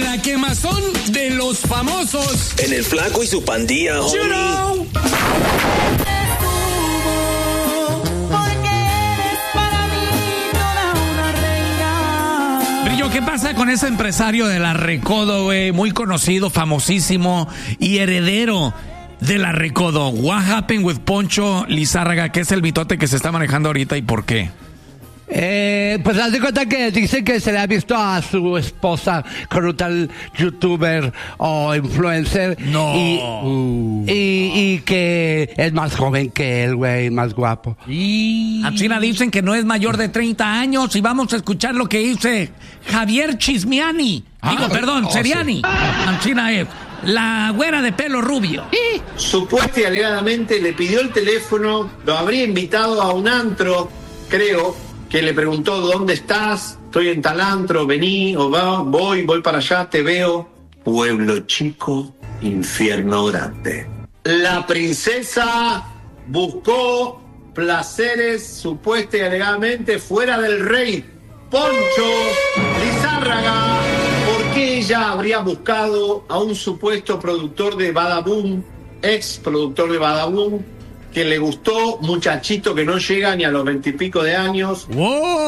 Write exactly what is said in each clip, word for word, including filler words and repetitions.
La quemazón de los famosos. En el Flaco y su pandilla, homie. You know. Brillo, ¿qué pasa con ese empresario de la Recodo, güey? Muy conocido, famosísimo y heredero de la Recodo. What happened with Poncho Lizárraga? ¿Qué es el mitote que se está manejando ahorita y por qué? Eh, pues haz de cuenta que dice que se le ha visto a su esposa con un tal youtuber o influencer. No. Y, uh. y, y que es más joven que él, güey, más guapo. Y... A China dicen que no es mayor de treinta años y vamos a escuchar lo que dice Javier Chismiani. Ah, Digo, perdón, oh, Seriani. Sí. A China es la güera de pelo rubio. Supuesta y alegadamente le pidió el teléfono, lo habría invitado a un antro, creo, que le preguntó, ¿dónde estás? Estoy en tal antro, vení, o va, voy, voy para allá, te veo. Pueblo chico, infierno grande. La princesa buscó placeres supuesta y alegadamente fuera del rey Poncho Lizárraga, porque ella habría buscado a un supuesto productor de Badaboom, ex productor de Badaboom, que le gustó, muchachito que no llega ni a los veintipico de años. ¡Wow!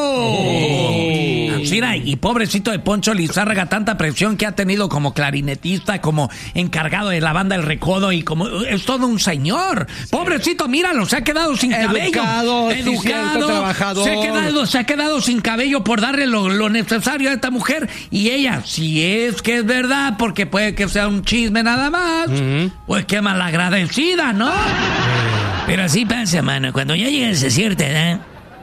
Oh. Mira, y pobrecito de Poncho Lizárraga, tanta presión que ha tenido como clarinetista, como encargado de la banda El Recodo y como... Es todo un señor. Sí. Pobrecito, míralo, se ha quedado sin educado, cabello. Educado, cierto, trabajador. Se ha quedado, se ha quedado sin cabello por darle lo, lo necesario a esta mujer. Y ella, si es que es verdad, porque puede que sea un chisme nada más, uh-huh. pues qué malagradecida, ¿no? Pero así pasa, mano. Cuando ya llegas a cierta edad,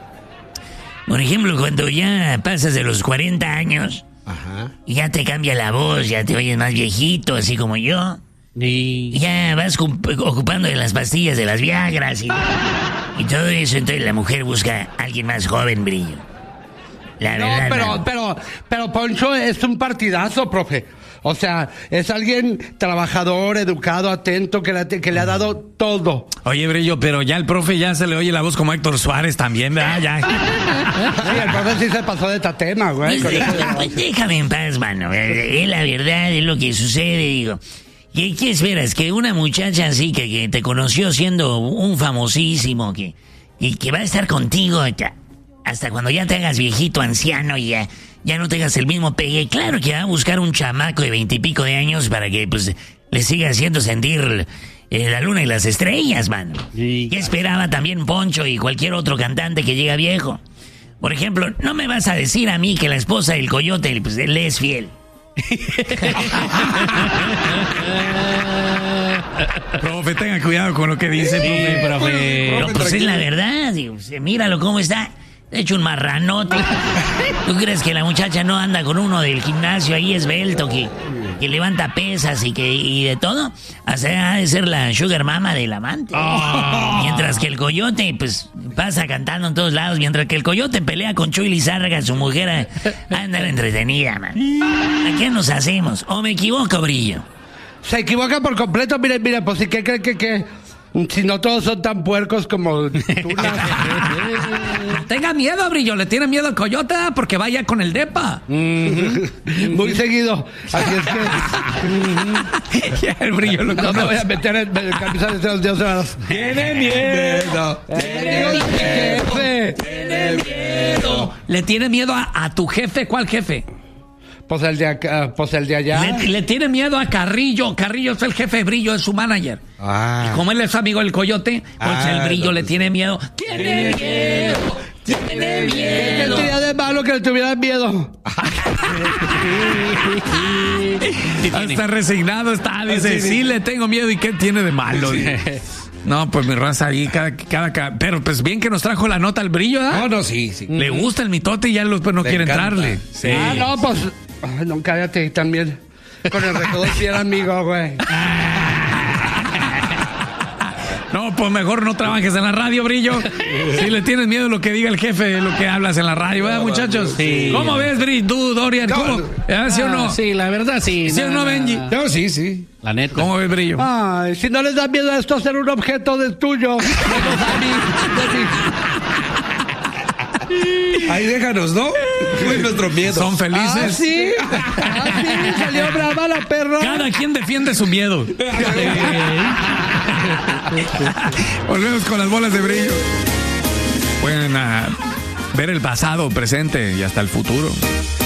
por ejemplo, cuando ya pasas de los cuarenta años, ajá, y ya te cambia la voz, ya te oyes más viejito, así como yo, y ya vas ocupando de las pastillas de las Viagras y, y todo eso, entonces la mujer busca a alguien más joven, Brillo. La no, verdad, pero, no. pero, pero Poncho es un partidazo, profe. O sea, es alguien trabajador, educado, atento, que le, que le ha dado todo. Oye, Brillo, pero ya el profe ya se le oye la voz como Héctor Suárez también, ¿verdad? Ya. Sí, el profe sí se pasó de tatema, güey. Pues deja, pues déjame en paz, mano. Es la verdad, es lo que sucede, digo. ¿Qué, qué esperas? Que una muchacha así que, que te conoció siendo un famosísimo, que, y que va a estar contigo hasta cuando ya te hagas viejito, anciano y ya... Ya no tengas el mismo pegue. Claro que va a buscar un chamaco de veintipico de años para que, pues, le siga haciendo sentir eh, la luna y las estrellas, man. Sí, ¿qué esperaba también Poncho y cualquier otro cantante que llega viejo? Por ejemplo, no me vas a decir a mí que la esposa del Coyote, pues, le es fiel. Profe, tenga cuidado con lo que dice, sí, profe, profe. No, pues es la verdad. Digo, míralo cómo está. De hecho, un marranote. ¿Tú crees que la muchacha no anda con uno del gimnasio ahí esbelto que, que levanta pesas y que y de todo? O sea, ha de ser la sugar mama del amante. Oh. Mientras que el Coyote, pues, pasa cantando en todos lados. Mientras que el Coyote pelea con Chuy Lizárraga, su mujer anda entretenida, man. ¿A qué nos hacemos? ¿O me equivoco, Brillo? Se equivoca por completo. Mire, mire, pues, ¿y qué cree que qué? Si no todos son tan puercos como tú. Tenga miedo, Brillo. Le tiene miedo al Coyote porque vaya con el depa. Mm-hmm. Muy seguido. Así es que... Ya el Brillo lo no me voy a meter en el camisa de los dioses. Tiene miedo. Tiene miedo. Jefe. Tiene miedo. ¿Le tiene miedo a, a tu jefe? ¿Cuál jefe? Pues el de acá, pues el de allá. Le, le tiene miedo a Carrillo. Carrillo es el jefe de Brillo, es su manager. Ah. Y como él es amigo del Coyote, pues ah, el Brillo entonces... le tiene miedo. ¡Tiene miedo! ¡Tiene miedo! ¿Qué tenía de malo que le tuvieran miedo? Está resignado, está, dice, sí, sí, le tengo miedo. ¿Y qué tiene de malo? No, pues mi raza ahí, cada, cada, cada... Pero pues bien que nos trajo la nota al Brillo, ¿verdad? No, no, sí, sí. Le gusta el mitote y ya los, pues, no quiere entrarle. Sí. Ah, no, pues... Ay, no, cállate también. Con el Recodo sí era amigo, güey. No, pues mejor no trabajes en la radio, Brillo. Si le tienes miedo a lo que diga el jefe de lo que hablas en la radio, ¿verdad, muchachos? Sí. ¿Cómo ves, Brillo? ¿Tú, Dorian? ¿Cómo? No, ¿Sí o no? Sí, la verdad, sí. ¿Sí o no, Benji? No, sí, sí. La neta. ¿Cómo ves, Brillo? Ay, si no les da miedo a esto ser un objeto de tuyo. Ahí déjanos, ¿no? Fue nuestro miedo. Son felices. Ah, sí. Ah, sí, salió brava la perra. Cada quien defiende su miedo. Volvemos con las bolas de brillo. Pueden ah, ver el pasado, presente y hasta el futuro.